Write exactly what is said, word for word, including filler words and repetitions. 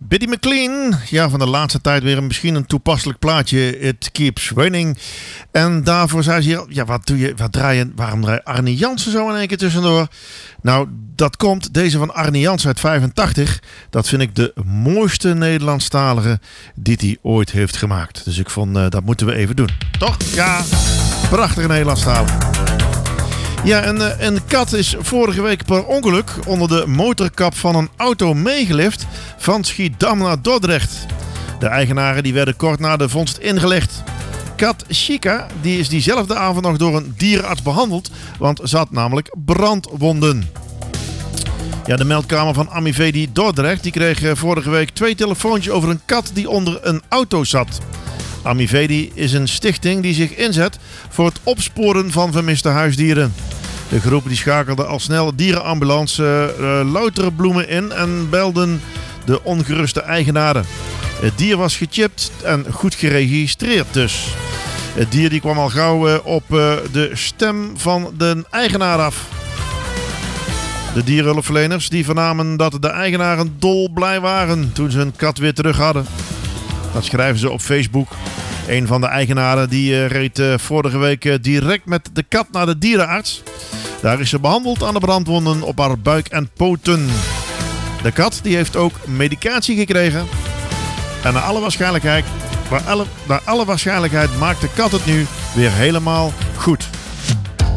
Biddy McLean, ja, van de laatste tijd weer een, misschien een toepasselijk plaatje. It Keeps Raining. En daarvoor zei ze, ja, wat doe je, wat draai je, waarom draai je Arnie Jansen zo in één keer tussendoor? Nou, dat komt, deze van Arnie Jansen uit vijfentachtig. Dat vind ik de mooiste Nederlandstalige die hij ooit heeft gemaakt. Dus ik vond, uh, dat moeten we even doen. Toch? Ja, prachtige Nederlandstalige. Ja, en uh, een kat is vorige week per ongeluk onder de motorkap van een auto meegelift van Schiedam naar Dordrecht. De eigenaren die werden kort na de vondst ingelegd. Kat Chica die is diezelfde avond nog door een dierenarts behandeld, want ze had namelijk brandwonden. Ja, de meldkamer van Amivedi Dordrecht die kreeg vorige week twee telefoontjes over een kat die onder een auto zat. Amivedi is een stichting die zich inzet voor het opsporen van vermiste huisdieren. De groep die schakelde al snel dierenambulance uh, Louterbloemen in en belden de ongeruste eigenaren. Het dier was gechipt en goed geregistreerd dus. Het dier die kwam al gauw uh, op uh, de stem van de eigenaar af. De dierenhulpverleners die vernamen dat de eigenaren dolblij waren toen ze hun kat weer terug hadden. Dat schrijven ze op Facebook. Een van de eigenaren die uh, reed uh, vorige week uh, direct met de kat naar de dierenarts. Daar is ze behandeld aan de brandwonden op haar buik en poten. De kat die heeft ook medicatie gekregen. En naar alle waarschijnlijkheid, naar alle, naar alle waarschijnlijkheid maakt de kat het nu weer helemaal goed.